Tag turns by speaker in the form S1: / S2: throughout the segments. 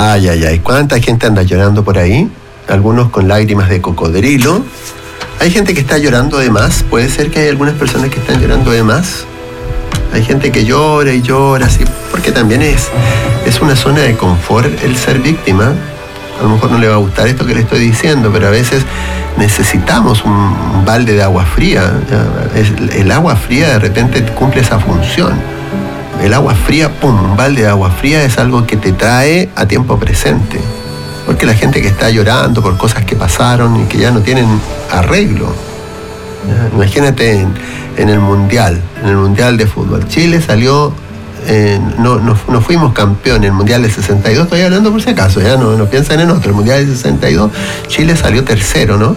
S1: Ay, ay, ay. ¿Cuánta gente anda llorando por ahí? Algunos con lágrimas de cocodrilo. Hay gente que está llorando de más. Puede ser que hay algunas personas que están llorando de más. Hay gente que llora y llora, así, porque también es una zona de confort el ser víctima. A lo mejor no le va a gustar esto que le estoy diciendo, pero a veces necesitamos un balde de agua fría. El agua fría de repente cumple esa función. El agua fría, un balde de agua fría es algo que te trae a tiempo presente. Porque la gente que está llorando por cosas que pasaron y que ya no tienen arreglo. Imagínate en el Mundial de fútbol. Chile salió, no fuimos campeón en el Mundial del 62, estoy hablando por si acaso, ya no piensen en otro. El Mundial del 62, Chile salió tercero, ¿no?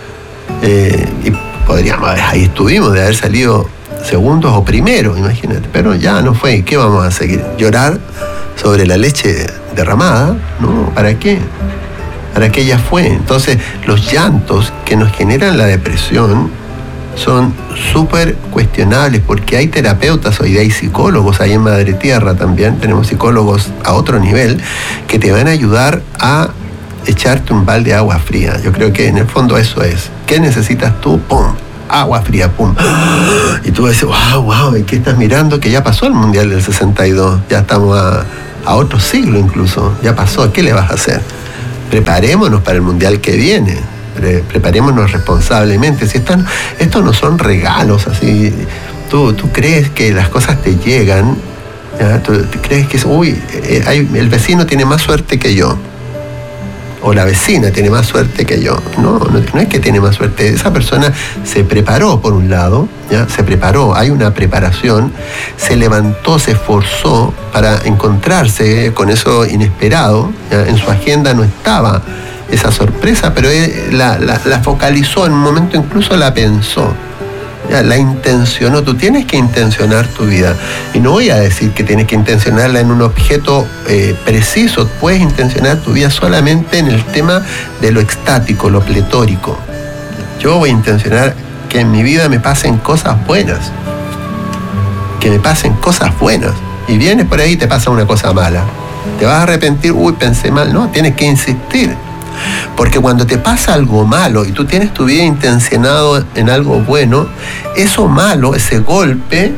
S1: Y podríamos, ahí estuvimos, de haber salido segundos o primeros, imagínate, pero ya no fue. ¿Y qué vamos a seguir? ¿Llorar sobre la leche derramada? No, ¿para qué? ¿Para qué ya fue? Entonces, los llantos que nos generan la depresión son súper cuestionables, porque hay terapeutas hoy día, hay psicólogos ahí en Madre Tierra también, tenemos psicólogos a otro nivel que te van a ayudar a echarte un balde de agua fría. Yo creo que en el fondo eso es. ¿Qué necesitas tú? ¡Pum! Agua fría, ¡pum! Y tú dices, wow, ¿y qué estás mirando? Que ya pasó el Mundial del 62, ya estamos a otro siglo incluso, ya pasó. ¿Qué le vas a hacer? Preparémonos para el Mundial que viene. Preparémonos responsablemente. Si estos no son regalos así. Tú crees que las cosas te llegan, ¿ya? Tú crees que el vecino tiene más suerte que yo, o la vecina tiene más suerte que yo. No es que tiene más suerte. Esa persona se preparó, por un lado, ¿ya? Se preparó, hay una preparación, se levantó, se esforzó para encontrarse con eso inesperado, ¿ya? En su agenda no estaba esa sorpresa, pero él la focalizó en un momento, incluso la pensó, ¿ya? La intencionó. Tú tienes que intencionar tu vida, y no voy a decir que tienes que intencionarla en un objeto preciso. Puedes intencionar tu vida solamente en el tema de lo extático, lo pletórico. Yo voy a intencionar que en mi vida me pasen cosas buenas, y vienes por ahí y te pasa una cosa mala, te vas a arrepentir, pensé mal. No, tienes que insistir. Porque cuando te pasa algo malo y tú tienes tu vida intencionado en algo bueno, eso malo, ese golpe,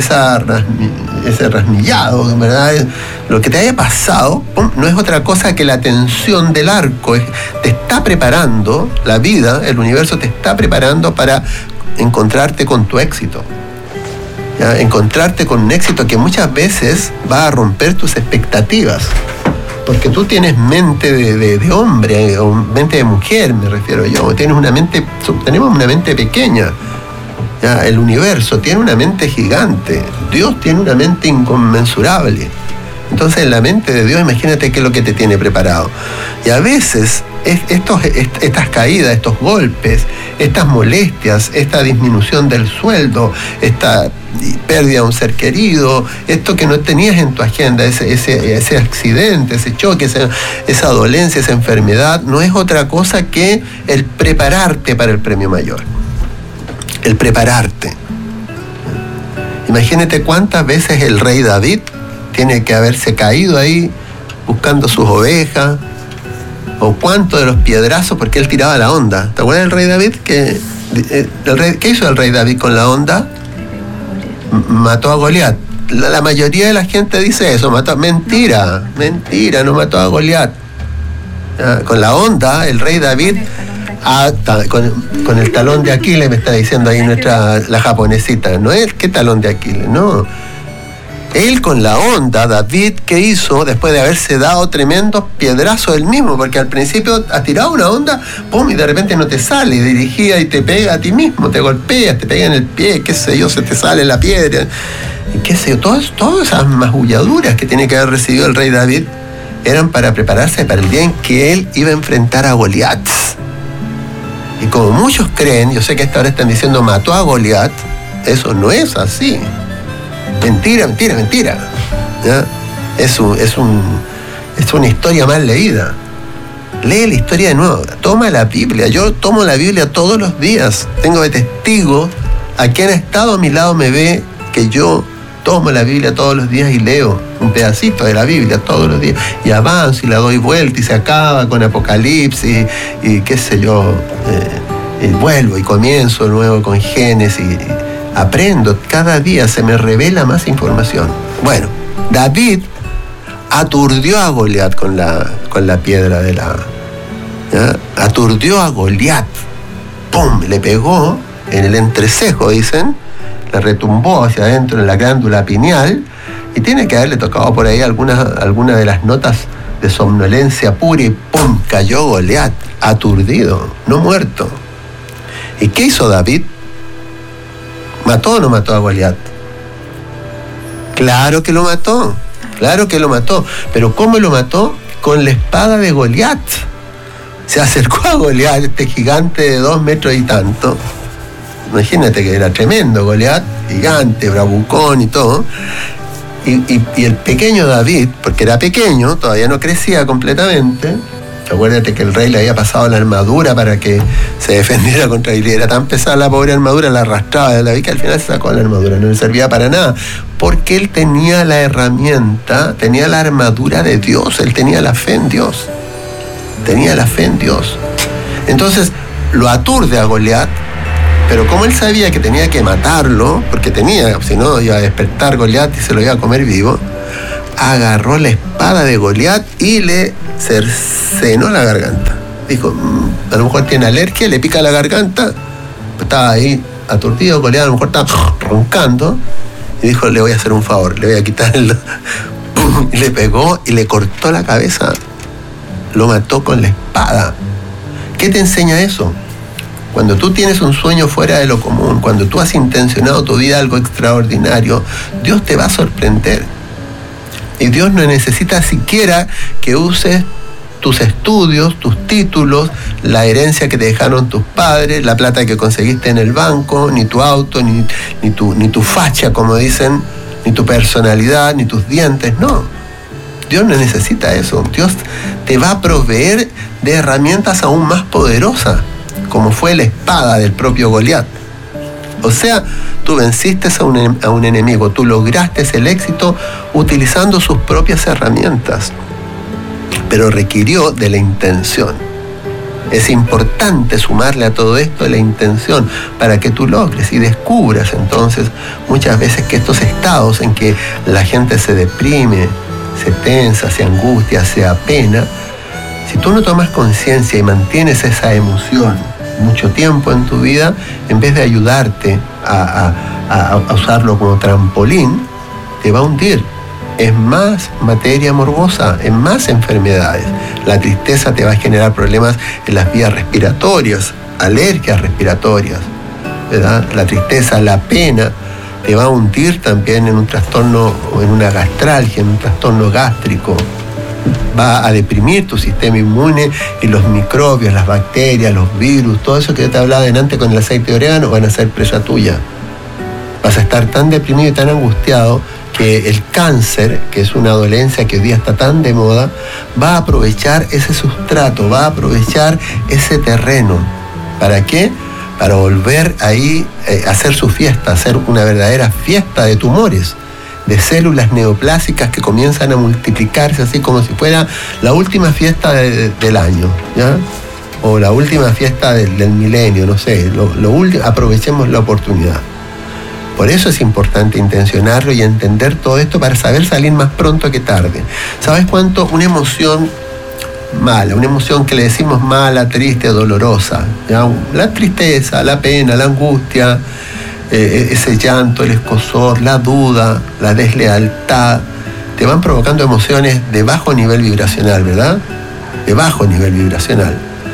S1: ese rasmillado, ¿verdad? Lo que te haya pasado, no es otra cosa que la tensión del arco. Te está preparando, la vida, el universo te está preparando para encontrarte con tu éxito. ¿Ya? Encontrarte con un éxito que muchas veces va a romper tus expectativas. Porque tú tienes mente de hombre, o mente de mujer, me refiero yo. Tenemos una mente pequeña. ¿Ya? El universo tiene una mente gigante. Dios tiene una mente inconmensurable. Entonces, en la mente de Dios, imagínate qué es lo que te tiene preparado. Y a veces, estas caídas, estos golpes, estas molestias, esta disminución del sueldo, esta pérdida de un ser querido, esto que no tenías en tu agenda, ese accidente, ese choque, esa dolencia, esa enfermedad, no es otra cosa que el prepararte para el premio mayor. El prepararte. Imagínate cuántas veces el rey David tiene que haberse caído ahí buscando sus ovejas, o cuánto de los piedrazos, porque él tiraba la onda. ¿Te acuerdas del rey David? ¿Qué hizo el rey David con la onda? Mató a Goliat. La mayoría de la gente dice eso, mentira, no mató a Goliat. Con la onda, el rey David, con el talón de Aquiles, me está diciendo ahí la japonesita. No es qué talón de Aquiles, no. Él con la onda, David, ¿qué hizo? Después de haberse dado tremendos piedrazos él mismo, porque al principio has tirado una onda, pum, y de repente no te sale, y dirigía y te pega a ti mismo, te golpeas, te pega en el pie, qué sé yo, se te sale la piedra, y qué sé yo, todas esas magulladuras que tiene que haber recibido el rey David eran para prepararse para el día en que él iba a enfrentar a Goliat. Y como muchos creen, yo sé que hasta ahora están diciendo mató a Goliat, eso no es así. Mentira. ¿Ya? Es una historia mal leída. Lee la historia de nuevo. Toma la Biblia. Yo tomo la Biblia todos los días. Tengo de testigo a quien ha estado a mi lado, me ve que yo tomo la Biblia todos los días y leo un pedacito de la Biblia todos los días, y avanzo y la doy vuelta y se acaba con Apocalipsis y qué sé yo, y vuelvo y comienzo de nuevo con Génesis, y aprendo, cada día se me revela más información. Bueno, David aturdió a Goliat con la piedra de la... ¿ya? Aturdió a Goliat, ¡pum!, le pegó en el entrecejo, dicen, le retumbó hacia adentro en la glándula pineal, y tiene que haberle tocado por ahí alguna de las notas de somnolencia pura, y ¡pum!, cayó Goliat, aturdido, no muerto. ¿Y qué hizo David? ¿Mató o no mató a Goliat? Claro que lo mató, pero ¿cómo lo mató? Con la espada de Goliat. Se acercó a Goliat, este gigante de 2 metros y tanto. Imagínate que era tremendo Goliat, gigante, bravucón y todo. Y el pequeño David, porque era pequeño, todavía no crecía completamente. Acuérdate que el rey le había pasado la armadura para que se defendiera contra él. Era tan pesada la pobre armadura, la arrastraba de David, que al final se sacó la armadura, no le servía para nada. Porque él tenía la herramienta, tenía la armadura de Dios, él tenía la fe en Dios. Entonces lo aturde a Goliat, pero como él sabía que tenía que matarlo, porque si no iba a despertar Goliat y se lo iba a comer vivo, agarró la espada de Goliat y le cercenó la garganta. Dijo, a lo mejor tiene alergia, le pica la garganta. Estaba ahí aturdido, Goliat a lo mejor estaba roncando, y dijo, le voy a hacer un favor, le voy a quitar y le pegó y le cortó la cabeza. Lo mató con la espada. ¿Qué te enseña eso? Cuando tú tienes un sueño fuera de lo común, cuando tú has intencionado tu vida algo extraordinario, Dios te va a sorprender. Y Dios no necesita siquiera que uses tus estudios, tus títulos, la herencia que te dejaron tus padres, la plata que conseguiste en el banco, ni tu auto, ni tu facha, como dicen, ni tu personalidad, ni tus dientes, no. Dios no necesita eso. Dios te va a proveer de herramientas aún más poderosas, como fue la espada del propio Goliat. O sea, tú venciste a un enemigo, tú lograste el éxito utilizando sus propias herramientas, pero requirió de la intención. Es importante sumarle a todo esto la intención para que tú logres y descubras entonces muchas veces que estos estados en que la gente se deprime, se tensa, se angustia, se apena, si tú no tomas conciencia y mantienes esa emoción mucho tiempo en tu vida, en vez de ayudarte a usarlo como trampolín, te va a hundir. Es más materia morbosa, en más enfermedades. La tristeza te va a generar problemas en las vías respiratorias, alergias respiratorias, ¿verdad? La tristeza, la pena, te va a hundir también en un trastorno o en una gastralgia, en un trastorno gástrico. Va a deprimir tu sistema inmune, y los microbios, las bacterias, los virus, todo eso que yo te hablaba antes con el aceite de orégano van a ser presa tuya. Vas a estar tan deprimido y tan angustiado que el cáncer, que es una dolencia que hoy día está tan de moda, va a aprovechar ese sustrato, va a aprovechar ese terreno. ¿Para qué? Para volver ahí a hacer su fiesta, hacer una verdadera fiesta de tumores, de células neoplásicas que comienzan a multiplicarse así como si fuera la última fiesta del año, ¿ya? O la última fiesta del milenio, no sé, aprovechemos la oportunidad. Por eso es importante intencionarlo y entender todo esto para saber salir más pronto que tarde. ¿Sabes cuánto? Una emoción mala, una emoción que le decimos mala, triste, dolorosa, ¿ya? La tristeza, la pena, la angustia, ese llanto, el escozor, la duda, la deslealtad, te van provocando emociones de bajo nivel vibracional, ¿verdad? De bajo nivel vibracional.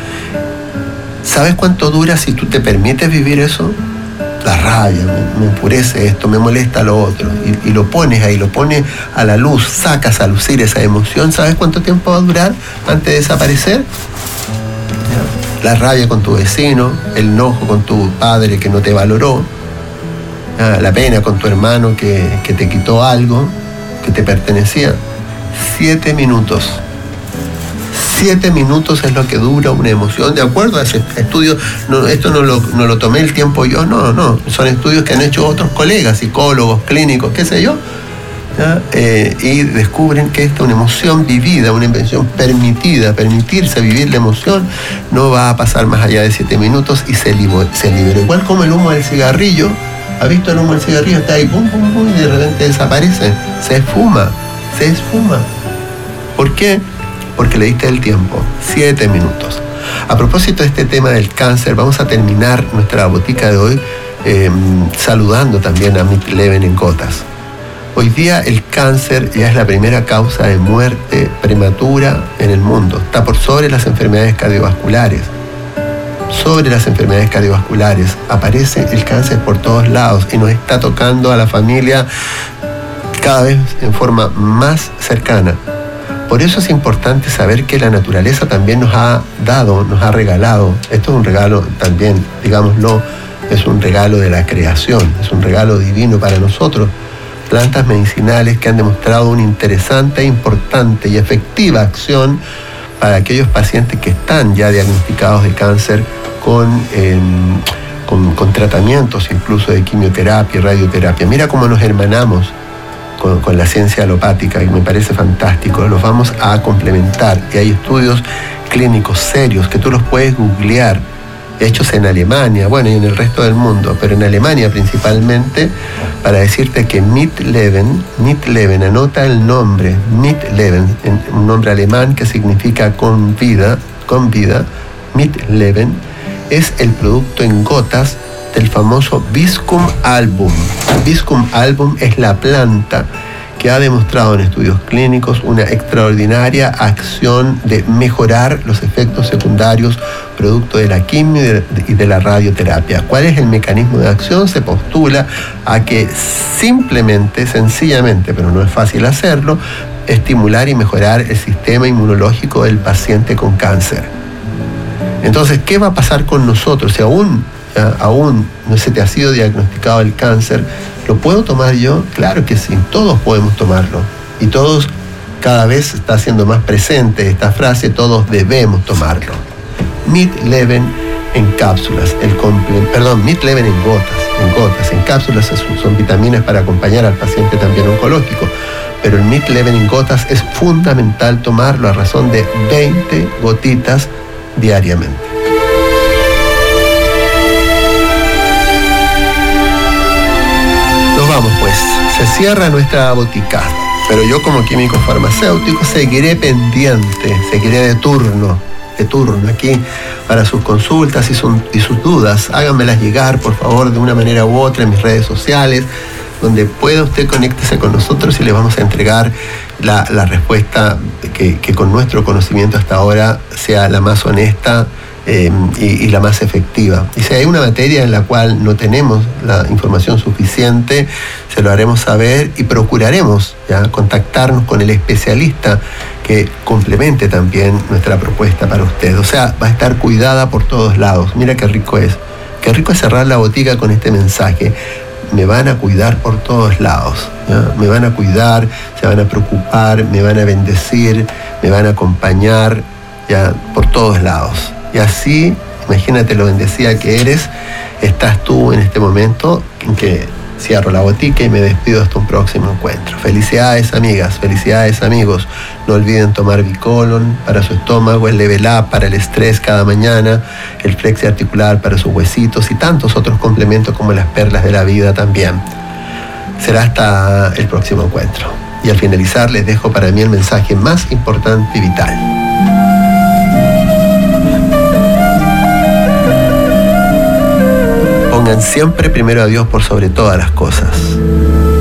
S1: ¿Sabes cuánto dura si tú te permites vivir eso? La rabia, me enfurece esto, me molesta lo otro, y lo pones ahí, lo pones a la luz, sacas a lucir esa emoción. ¿Sabes cuánto tiempo va a durar antes de desaparecer? ¿Ya? La rabia con tu vecino, el enojo con tu padre que no te valoró, la pena con tu hermano que te quitó algo que te pertenecía. 7 minutos. 7 minutos es lo que dura una emoción, de acuerdo a ese estudio. No, esto no lo tomé el tiempo yo, no. Son estudios que han hecho otros colegas, psicólogos, clínicos, qué sé yo. Y descubren que una emoción vivida, una emoción permitida, permitirse vivir la emoción, no va a pasar más allá de 7 minutos y se libera. Igual como el humo del cigarrillo. ¿Ha visto el humo del cigarrillo? Está ahí, pum, pum, pum, y de repente desaparece. Se esfuma. ¿Por qué? Porque le diste el tiempo, 7 minutos. A propósito de este tema del cáncer, vamos a terminar nuestra botica de hoy saludando también a Meet Leven en gotas. Hoy día el cáncer ya es la primera causa de muerte prematura en el mundo. Está por sobre las enfermedades cardiovasculares. Aparece el cáncer por todos lados y nos está tocando a la familia cada vez en forma más cercana. Por eso es importante saber que la naturaleza también nos ha regalado. Esto es un regalo también, digámoslo, es un regalo de la creación, es un regalo divino para nosotros. Plantas medicinales que han demostrado una interesante, importante y efectiva acción para aquellos pacientes que están ya diagnosticados de cáncer con tratamientos incluso de quimioterapia y radioterapia. Mira cómo nos hermanamos con la ciencia alopática, y me parece fantástico. Los vamos a complementar y hay estudios clínicos serios que tú los puedes googlear, hechos en Alemania, y en el resto del mundo, pero en Alemania principalmente, para decirte que Meet Leven, anota el nombre, Meet Leven, un nombre alemán que significa con vida, Meet Leven, es el producto en gotas del famoso Viscum album. Viscum album es la planta que ha demostrado en estudios clínicos una extraordinaria acción de mejorar los efectos secundarios producto de la quimio y de la radioterapia. ¿Cuál es el mecanismo de acción? Se postula a que sencillamente, pero no es fácil hacerlo, estimular y mejorar el sistema inmunológico del paciente con cáncer. Entonces, ¿qué va a pasar con nosotros si aún no se te ha sido diagnosticado el cáncer? ¿Lo puedo tomar yo? Claro que sí, todos podemos tomarlo. Y todos, cada vez está siendo más presente esta frase, todos debemos tomarlo. Meet Leven en cápsulas, Meet Leven en gotas. En cápsulas son vitaminas para acompañar al paciente también oncológico. Pero el Meet Leven en gotas es fundamental tomarlo a razón de 20 gotitas diariamente. Vamos pues, se cierra nuestra botica, pero yo como químico farmacéutico seguiré pendiente, seguiré de turno aquí para sus consultas y sus dudas. Háganmelas llegar, por favor, de una manera u otra en mis redes sociales, donde pueda usted conéctese con nosotros y le vamos a entregar la respuesta que con nuestro conocimiento hasta ahora sea la más honesta y la más efectiva. Y si hay una materia en la cual no tenemos la información suficiente, se lo haremos saber y procuraremos contactarnos con el especialista que complemente también nuestra propuesta para usted. O sea, va a estar cuidada por todos lados. Mira qué rico es. Qué rico es cerrar la botica con este mensaje. Me van a cuidar por todos lados, me van a cuidar, se van a preocupar, me van a bendecir, me van a acompañar por todos lados. Y así, imagínate lo bendecida que eres, estás tú en este momento en que cierro la botica y me despido hasta un próximo encuentro. Felicidades amigas, felicidades amigos. No olviden tomar Bicolon para su estómago, el Level Up para el estrés cada mañana, el Flexi articular para sus huesitos y tantos otros complementos como las perlas de la vida también. Será hasta el próximo encuentro. Y al finalizar les dejo para mí el mensaje más importante y vital. Pongan siempre primero a Dios por sobre todas las cosas.